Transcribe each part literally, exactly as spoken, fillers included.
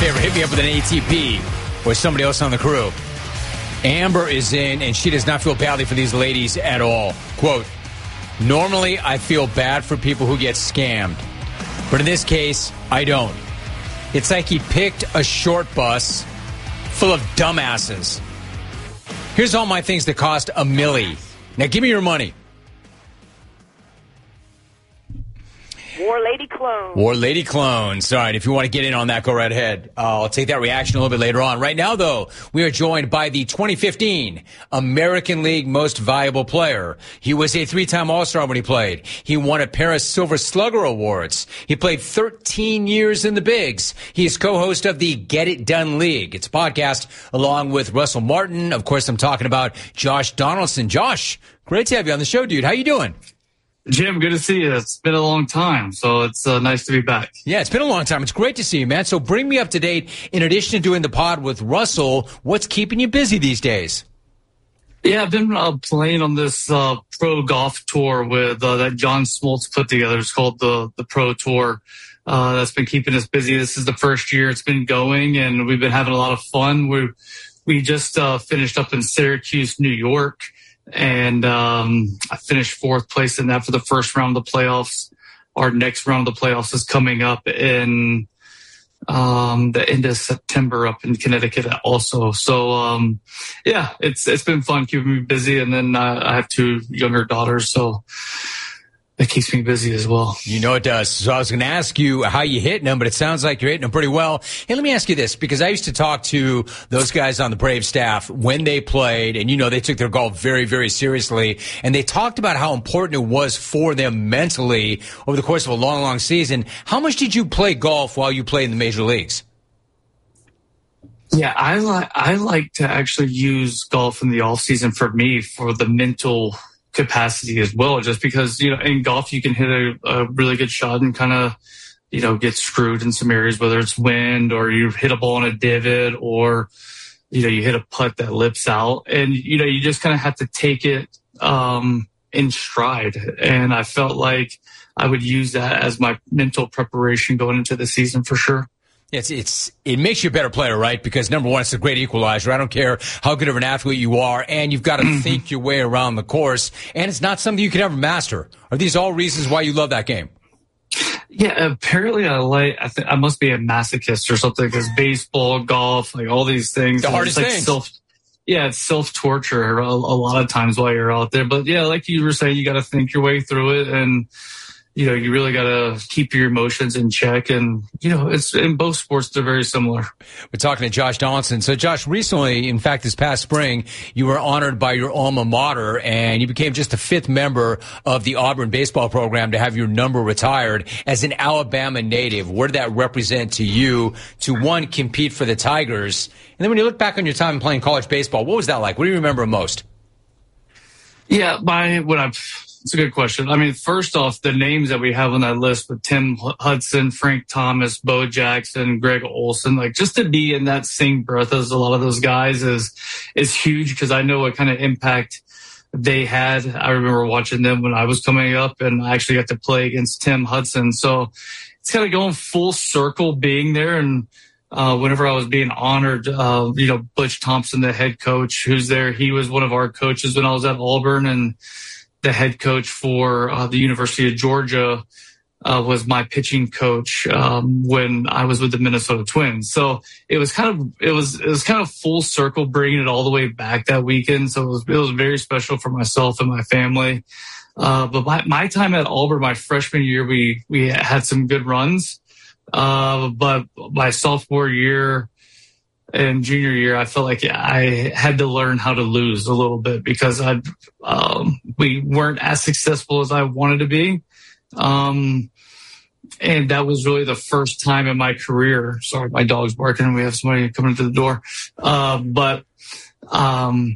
favor. Hit me up with an A T P or somebody else on the crew. Amber is in, and she does not feel badly for these ladies at all. Quote, normally I feel bad for people who get scammed, but in this case, I don't. It's like he picked a short bus full of dumbasses. Here's all my things that cost a milli. Now give me your money. War Lady Clones. War Lady Clones. All right, if you want to get in on that, go right ahead. Uh, I'll take that reaction a little bit later on. Right now, though, we are joined by the twenty fifteen American League Most Valuable Player. He was a three-time All-Star when he played. He won a pair of Silver Slugger Awards. He played thirteen years in the bigs. He is co-host of the Get It Done League. It's a podcast along with Russell Martin. Of course, I'm talking about Josh Donaldson. Josh, great to have you on the show, dude. How you doing? Jim, good to see you. It's been a long time, so it's uh, nice to be back. Yeah, it's been a long time. It's great to see you, man. So bring me up to date. In addition to doing the pod with Russell, what's keeping you busy these days? Yeah, I've been uh, playing on this uh, pro golf tour with uh, that John Smoltz put together. It's called the the Pro Tour. Uh, that's been keeping us busy. This is the first year it's been going, and we've been having a lot of fun. We we just uh, finished up in Syracuse, New York. And um, I finished fourth place in that for the first round of the playoffs. Our next round of the playoffs is coming up in um, the end of September up in Connecticut also. So, um, yeah, it's it's been fun keeping me busy. And then uh, I have two younger daughters, so that keeps me busy as well. You know it does. So I was going to ask you how you hitting them, but it sounds like you're hitting them pretty well. Hey, let me ask you this, because I used to talk to those guys on the Brave staff when they played, and you know they took their golf very, very seriously, and they talked about how important it was for them mentally over the course of a long, long season. How much did you play golf while you played in the major leagues? Yeah, I like I like to actually use golf in the off season for me for the mental capacity as well, just because, you know, in golf you can hit a, a really good shot and kind of, you know, get screwed in some areas, whether it's wind or you hit a ball on a divot or, you know, you hit a putt that lips out, and, you know, you just kind of have to take it um in stride. And I felt like I would use that as my mental preparation going into the season for sure. It's, it's, it makes you a better player, right? Because number one, it's a great equalizer. I don't care how good of an athlete you are, and you've got to think your way around the course, and it's not something you can ever master. Are these all reasons why you love that game? Yeah, apparently I like, I think I must be a masochist or something, because baseball, golf, like all these things. The hardest like things. Self, yeah, it's self-torture a, a lot of times while you're out there. But yeah, like you were saying, you got to think your way through it, and you know, you really got to keep your emotions in check. And, you know, it's in both sports, they're very similar. We're talking to Josh Donaldson. So, Josh, recently, in fact, this past spring, you were honored by your alma mater, and you became just the fifth member of the Auburn baseball program to have your number retired. As an Alabama native, what did that represent to you to, one, compete for the Tigers? And then when you look back on your time playing college baseball, what was that like? What do you remember most? Yeah, my, what I've, It's a good question. I mean, first off, the names that we have on that list with Tim Hudson, Frank Thomas, Bo Jackson, Greg Olson, like just to be in that same breath as a lot of those guys is, is huge, because I know what kind of impact they had. I remember watching them when I was coming up, and I actually got to play against Tim Hudson. So it's kind of going full circle being there. And uh, whenever I was being honored, uh, you know, Butch Thompson, the head coach who's there, he was one of our coaches when I was at Auburn, and the head coach for uh, the University of Georgia uh, was my pitching coach um, when I was with the Minnesota Twins. So it was kind of it was it was kind of full circle, bringing it all the way back that weekend. So it was it was very special for myself and my family. Uh, but my, my time at Auburn, my freshman year, we we had some good runs. Uh, but my sophomore year and junior year, I felt like I had to learn how to lose a little bit, because I um, we weren't as successful as I wanted to be. Um, and that was really the first time in my career. Sorry, my dog's barking. We have somebody coming to the door. Uh, but um,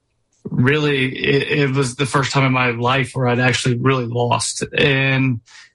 really, it, it was the first time in my life where I'd actually really lost. And